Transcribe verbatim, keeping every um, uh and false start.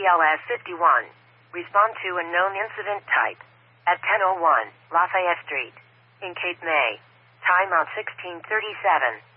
L S fifty-one. Respond to unknown incident type. At ten oh one, Lafayette Street. In Cape May. Timeout sixteen thirty-seven.